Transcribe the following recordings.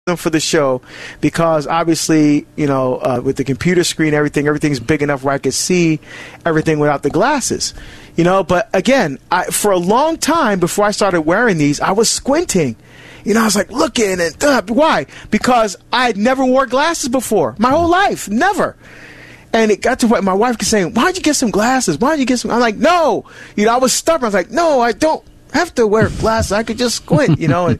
for the show, because obviously, with the computer screen, everything's big enough where I could see everything without the glasses. But again, for a long time before I started wearing these, I was squinting. I was like looking and why? Because I had never wore glasses before my whole life, never. And it got to what my wife was saying, "Why don't you get some glasses? Why don't you get some?" I'm like, "No." I was stubborn. I was like, "No, I don't have to wear glasses. I could just squint." And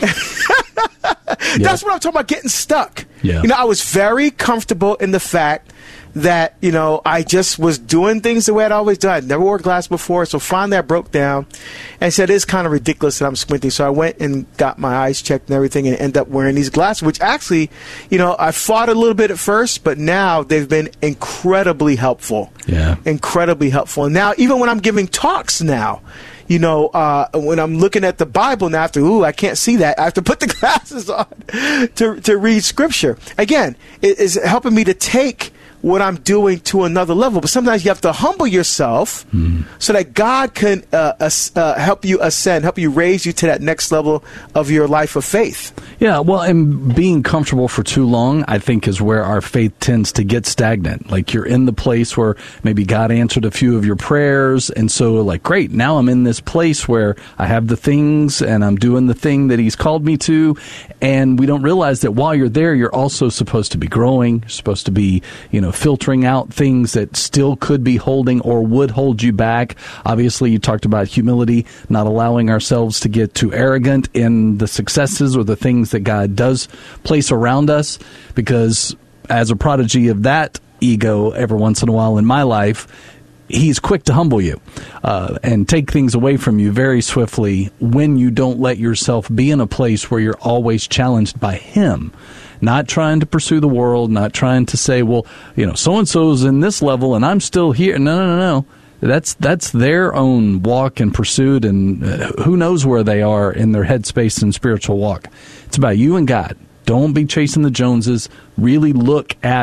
that's what I'm talking about, getting stuck. Yeah. I was very comfortable in the fact that, I just was doing things the way I'd always done. I'd never wore glasses before, so finally I broke down and said, it's kind of ridiculous that I'm squinting. So I went and got my eyes checked and everything and ended up wearing these glasses, which actually, I fought a little bit at first, but now they've been incredibly helpful. Yeah. Incredibly helpful. And now, even when I'm giving talks now, when I'm looking at the Bible now, I can't see that. I have to put the glasses on to read Scripture. Again, it is helping me to take what I'm doing to another level. But sometimes you have to humble yourself so that God can help you ascend, help you raise you to that next level of your life of faith. Yeah, well, and being comfortable for too long, I think, is where our faith tends to get stagnant. Like, you're in the place where maybe God answered a few of your prayers, and so, great, now I'm in this place where I have the things, and I'm doing the thing that He's called me to, and we don't realize that while you're there, you're also supposed to be growing, you're supposed to be, filtering out things that still could be holding or would hold you back. Obviously, you talked about humility, not allowing ourselves to get too arrogant in the successes or the things that God does place around us, because as a prodigy of that ego every once in a while in my life, He's quick to humble you and take things away from you very swiftly when you don't let yourself be in a place where you're always challenged by Him. Not trying to pursue the world, not trying to say, well, so-and-so's in this level and I'm still here. No. That's their own walk and pursuit, and who knows where they are in their headspace and spiritual walk. It's about you and God. Don't be chasing the Joneses. Really look at